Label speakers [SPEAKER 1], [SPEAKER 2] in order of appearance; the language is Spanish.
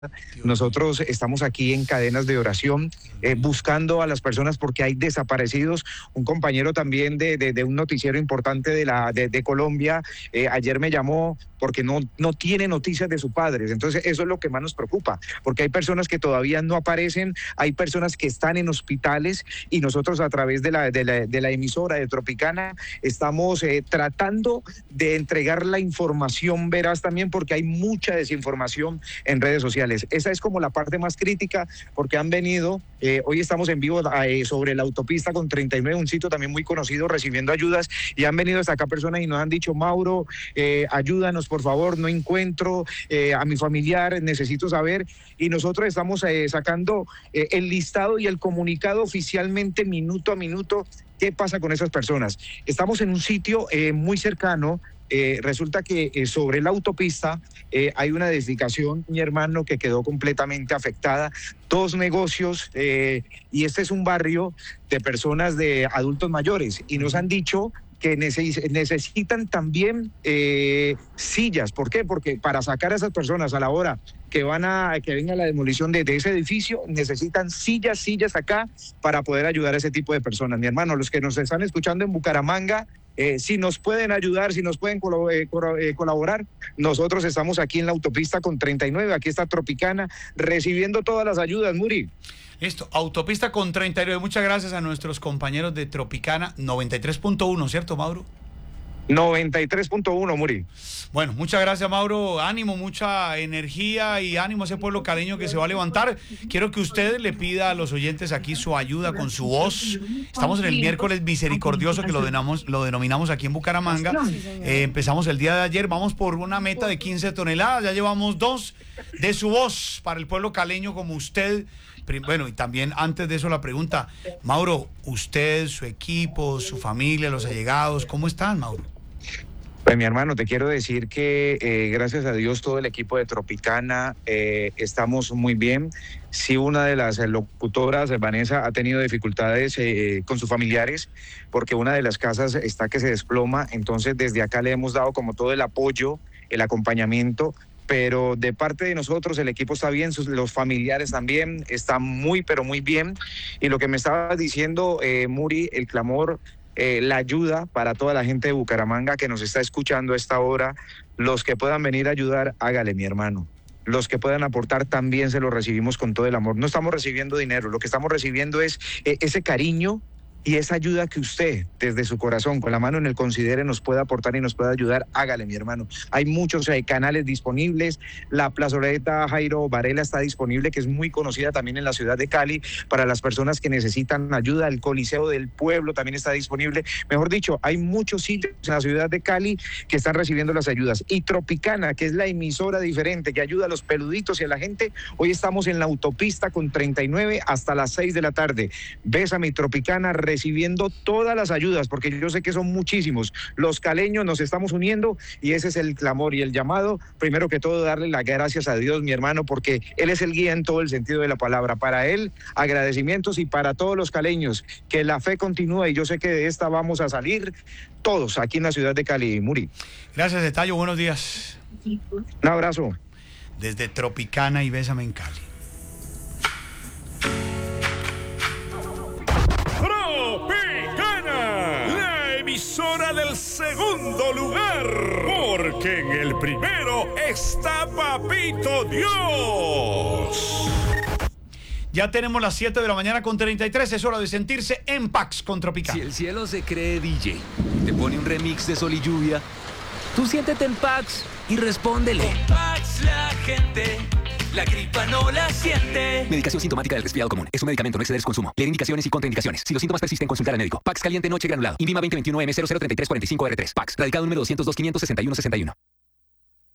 [SPEAKER 1] Nosotros estamos aquí en cadenas de oración buscando a las personas porque hay desaparecidos. Un compañero también de un noticiero importante de Colombia ayer me llamó porque no tiene noticias de sus padres. Entonces eso es lo que más nos preocupa, porque hay personas que todavía no aparecen, hay personas que están en hospitales y nosotros a través de la emisora de Tropicana estamos tratando de entregar la información veraz también, porque hay mucha desinformación en redes sociales. Esa es como la parte más crítica, porque han venido, hoy estamos en vivo sobre la autopista con 39, un sitio también muy conocido, recibiendo ayudas, y han venido hasta acá personas y nos han dicho: Mauro, ayúdanos por favor, no encuentro a mi familiar, necesito saber. Y nosotros estamos sacando el listado y el comunicado oficialmente minuto a minuto qué pasa con esas personas. Estamos en un sitio muy cercano. Resulta que sobre la autopista hay una edificación, mi hermano, que quedó completamente afectada, 2 negocios, y este es un barrio de personas, de adultos mayores, y nos han dicho que necesitan también sillas. ¿Por qué? Porque para sacar a esas personas a la hora que venga la demolición de ese edificio, necesitan sillas acá para poder ayudar a ese tipo de personas. Mi hermano, los que nos están escuchando en Bucaramanga, si nos pueden ayudar, si nos pueden colaborar, nosotros estamos aquí en la autopista con 39, aquí está Tropicana, recibiendo todas las ayudas, Muri.
[SPEAKER 2] Listo, autopista con 39, muchas gracias a nuestros compañeros de Tropicana 93.1, ¿cierto, Mauro?
[SPEAKER 1] 93.1, Muri.
[SPEAKER 2] Bueno, muchas gracias, Mauro. Ánimo, mucha energía y ánimo a ese pueblo caleño que se va a levantar. Quiero que usted le pida a los oyentes aquí su ayuda con su voz. Estamos en el miércoles misericordioso, que lo denominamos aquí en Bucaramanga. Empezamos el día de ayer, vamos por una meta de 15 toneladas, ya llevamos 2 de su voz para el pueblo caleño como usted. Bueno, y también antes de eso la pregunta, Mauro, usted, su equipo, su familia, los allegados, ¿cómo están, Mauro?
[SPEAKER 1] Pues mi hermano, te quiero decir que gracias a Dios todo el equipo de Tropicana estamos muy bien. Sí, una de las locutoras, Vanessa, ha tenido dificultades con sus familiares porque una de las casas está que se desploma. Entonces desde acá le hemos dado como todo el apoyo, el acompañamiento, pero de parte de nosotros el equipo está bien, los familiares también están muy, pero muy bien. Y lo que me estabas diciendo, Muri, el clamor, la ayuda para toda la gente de Bucaramanga que nos está escuchando a esta hora, los que puedan venir a ayudar, hágale, mi hermano. Los que puedan aportar también se lo recibimos con todo el amor. No estamos recibiendo dinero, lo que estamos recibiendo es ese cariño y esa ayuda que usted, desde su corazón, con la mano en el considere, nos puede aportar y nos puede ayudar. Hágale, mi hermano. Hay muchos canales disponibles. La plazoleta Jairo Varela está disponible, que es muy conocida también en la ciudad de Cali, para las personas que necesitan ayuda. El Coliseo del Pueblo también está disponible. Mejor dicho, hay muchos sitios en la ciudad de Cali que están recibiendo las ayudas. Y Tropicana, que es la emisora diferente que ayuda a los peluditos y a la gente, hoy estamos en la autopista con 39 hasta las 6 de la tarde. Bésame, Tropicana, recibiendo todas las ayudas, porque yo sé que son muchísimos. Los caleños nos estamos uniendo y ese es el clamor y el llamado. Primero que todo, darle las gracias a Dios, mi hermano, porque Él es el guía en todo el sentido de la palabra. Para Él, agradecimientos, y para todos los caleños, que la fe continúa, y yo sé que de esta vamos a salir todos aquí en la ciudad de Cali. Muri.
[SPEAKER 2] Gracias, Detalle, buenos días.
[SPEAKER 1] Un abrazo.
[SPEAKER 2] Desde Tropicana y Bésame en Cali.
[SPEAKER 3] La emisora del segundo lugar, porque en el primero está Papito Dios.
[SPEAKER 2] Ya tenemos las 7 de la mañana con 33, es hora de sentirse en Pax con Tropicana.
[SPEAKER 4] Si el cielo se cree DJ y te pone un remix de Sol y Lluvia, tú siéntete en Pax y respóndele.
[SPEAKER 5] En Pax la gente, la gripa no la siente.
[SPEAKER 4] Medicación sintomática del resfriado común. Es un medicamento, no exceder su consumo. Leer indicaciones y contraindicaciones. Si los síntomas persisten, consultar al médico. Pax caliente noche granulado. INVIMA 2021 M003345R3. Pax. Radicado número 202 561 61.